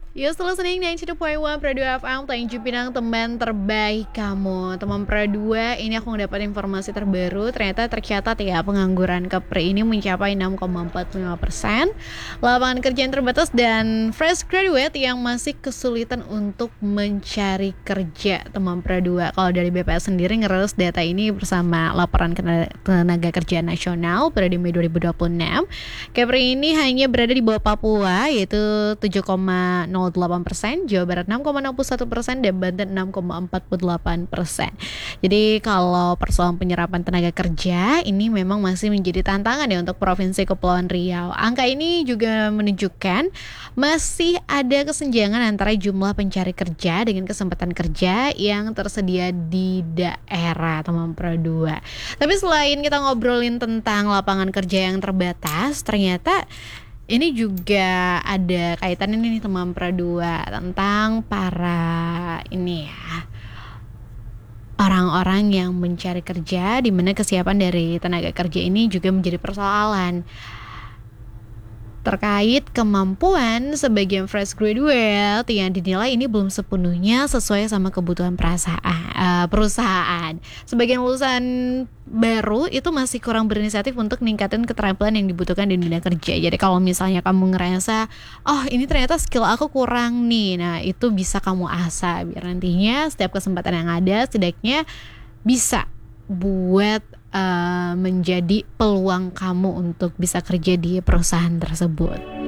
You still listening 92.1 Pro 2 FM Tanjung Pinang, teman terbaik kamu. Teman Pro 2, ini aku mendapat informasi terbaru. Ternyata tercatat ya, pengangguran Kepri ini mencapai 6,45%. Lapangan kerja yang terbatas dan fresh graduate yang masih kesulitan untuk mencari kerja, teman Pro 2. Kalau dari BPS sendiri ngerilis data ini bersama laporan tenaga kerja nasional periode Mei 2026. Kepri ini hanya berada di bawah Papua, yaitu 7,08%, Jawa Barat 6,61%, dan Banten 6,48%. Jadi kalau persoalan penyerapan tenaga kerja ini memang masih menjadi tantangan ya untuk Provinsi Kepulauan Riau. Angka ini juga menunjukkan masih ada kesenjangan antara jumlah pencari kerja dengan kesempatan kerja yang tersedia di daerah, teman Pro 2. Tapi selain kita ngobrolin tentang lapangan kerja yang terbatas, ternyata ini juga ada kaitannya nih teman Pro 2 tentang para ini ya, orang-orang yang mencari kerja, di mana kesiapan dari tenaga kerja ini juga menjadi persoalan. Terkait kemampuan sebagian fresh graduate yang dinilai ini belum sepenuhnya sesuai sama kebutuhan perusahaan. Sebagian lulusan baru itu masih kurang berinisiatif untuk meningkatkan keterampilan yang dibutuhkan di dunia kerja. Jadi kalau misalnya kamu ngerasa, oh ini ternyata skill aku kurang nih, nah itu bisa kamu asah biar nantinya setiap kesempatan yang ada setidaknya bisa buat menjadi peluang kamu untuk bisa kerja di perusahaan tersebut.